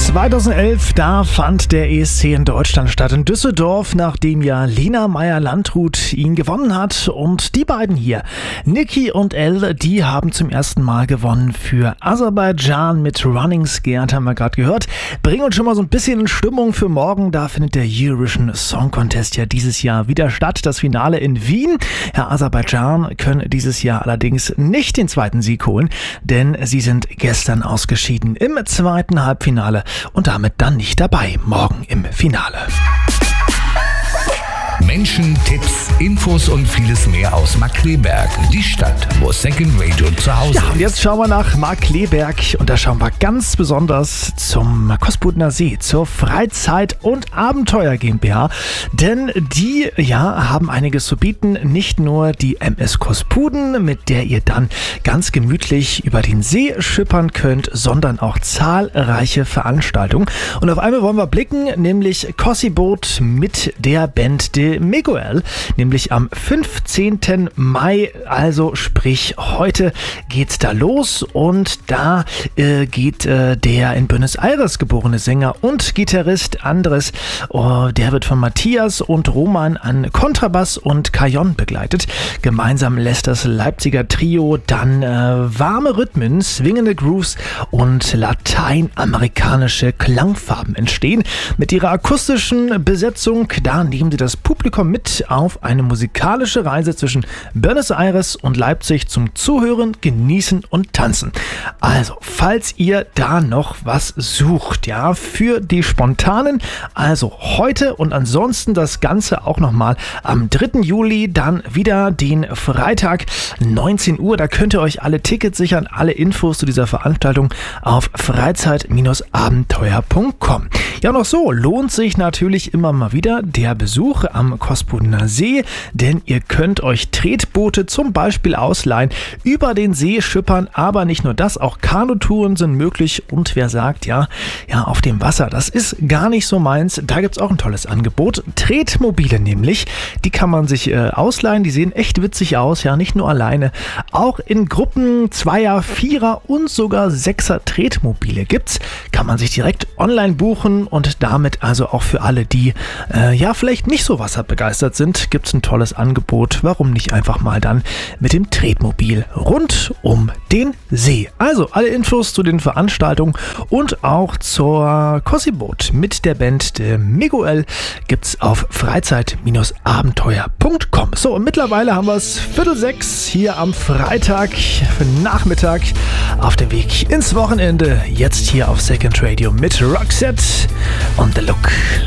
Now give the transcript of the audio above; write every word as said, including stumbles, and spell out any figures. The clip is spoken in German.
zweitausendelf, da fand der E S C in Deutschland statt, in Düsseldorf, nachdem ja Lena Meyer-Landrut ihn gewonnen hat. Und die beiden hier, Niki und Elle, die haben zum ersten Mal gewonnen für Aserbaidschan mit Running Scared, haben wir gerade gehört. Bringen uns schon mal so ein bisschen in Stimmung für morgen. Da findet der Eurovision Song Contest ja dieses Jahr wieder statt, das Finale in Wien. Ja, Aserbaidschan können dieses Jahr allerdings nicht den zweiten Sieg holen, denn sie sind gestern ausgeschieden im zweiten Halbfinale und damit dann nicht dabei morgen im Finale. Menschen, Tipps, Infos und vieles mehr aus Markkleeberg, die Stadt, wo Second Radio zu Hause ist. Ja, und jetzt schauen wir nach Markkleeberg und da schauen wir ganz besonders zum Kospudener See, zur Freizeit- und Abenteuer GmbH, denn die ja haben einiges zu bieten, nicht nur die M S Kospuden, mit der ihr dann ganz gemütlich über den See schippern könnt, sondern auch zahlreiche Veranstaltungen. Und auf einmal wollen wir blicken, nämlich Kossiboot mit der Band de Miguel, nämlich am fünfzehnten Mai, also sprich heute geht's da los und da äh, geht äh, der in Buenos Aires geborene Sänger und Gitarrist Andres, oh, der wird von Matthias und Roman an Kontrabass und Cajon begleitet. Gemeinsam lässt das Leipziger Trio dann äh, warme Rhythmen, swingende Grooves und lateinamerikanische Klangfarben entstehen. Mit ihrer akustischen Besetzung, da nehmen sie das Publikum mit auf eine musikalische Reise zwischen Buenos Aires und Leipzig zum Zuhören, Genießen und Tanzen. Also, falls ihr da noch was sucht, ja, für die Spontanen, also heute und ansonsten das Ganze auch nochmal am dritten Juli, dann wieder den Freitag, neunzehn Uhr, da könnt ihr euch alle Tickets sichern, alle Infos zu dieser Veranstaltung auf freizeit abenteuer punkt com. Ja, noch so, lohnt sich natürlich immer mal wieder der Besuch am Kospudener See, denn ihr könnt euch Tretboote zum Beispiel ausleihen, über den See schippern, aber nicht nur das, auch Kanutouren sind möglich und wer sagt, ja, ja, auf dem Wasser, das ist gar nicht so meins, da gibt's auch ein tolles Angebot, Tretmobile nämlich, die kann man sich äh, ausleihen, die sehen echt witzig aus, ja, nicht nur alleine, auch in Gruppen Zweier, Vierer und sogar Sechser Tretmobile gibt's, kann man sich direkt online buchen und damit also auch für alle, die äh, ja vielleicht nicht so wasserbegeistert sind, gibt es ein tolles Angebot. Warum nicht einfach mal dann mit dem Tretmobil rund um den See. Also alle Infos zu den Veranstaltungen und auch zur Kossiboot mit der Band de Miguel gibt es auf freizeit abenteuer punkt com. So, und mittlerweile haben wir es Viertel sechs hier am Freitag Nachmittag auf dem Weg ins Wochenende. Jetzt hier auf Second Radio mit Roxette und The Look.